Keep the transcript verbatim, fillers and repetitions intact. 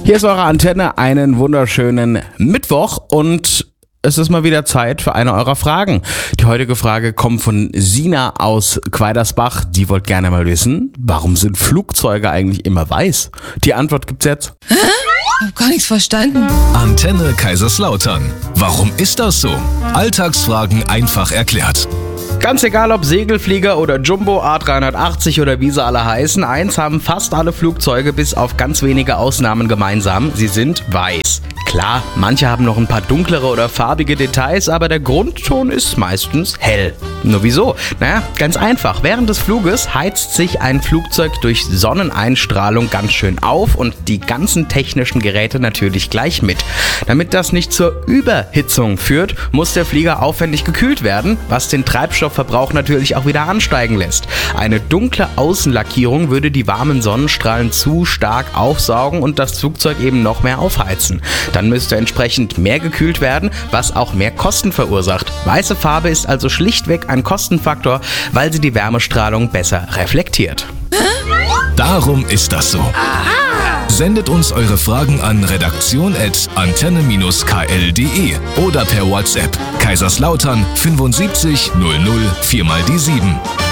Hier ist eure Antenne, einen wunderschönen Mittwoch und es ist mal wieder Zeit für eine eurer Fragen. Die heutige Frage kommt von Sina aus Quaidersbach. Die wollte gerne mal wissen, warum sind Flugzeuge eigentlich immer weiß? Die Antwort gibt's jetzt. Hä? Ich hab gar nichts verstanden. Antenne Kaiserslautern. Warum ist das so? Alltagsfragen einfach erklärt. Ganz egal ob Segelflieger oder Jumbo, A drei achtzig oder wie sie alle heißen, eins haben fast alle Flugzeuge bis auf ganz wenige Ausnahmen gemeinsam, sie sind weiß. Klar, manche haben noch ein paar dunklere oder farbige Details, aber der Grundton ist meistens hell. Nur wieso? Naja, ganz einfach. Während des Fluges heizt sich ein Flugzeug durch Sonneneinstrahlung ganz schön auf und die ganzen technischen Geräte natürlich gleich mit. Damit das nicht zur Überhitzung führt, muss der Flieger aufwendig gekühlt werden, was den Treibstoffverbrauch natürlich auch wieder ansteigen lässt. Eine dunkle Außenlackierung würde die warmen Sonnenstrahlen zu stark aufsaugen und das Flugzeug eben noch mehr aufheizen. Dann müsste entsprechend mehr gekühlt werden, was auch mehr Kosten verursacht. Weiße Farbe ist also schlichtweg ein Kostenfaktor, weil sie die Wärmestrahlung besser reflektiert. Darum ist das so. Sendet uns eure Fragen an redaktion at antenne Bindestrich k l punkt d e oder per WhatsApp Kaiserslautern fünfundsiebzig null null vier mal die sieben.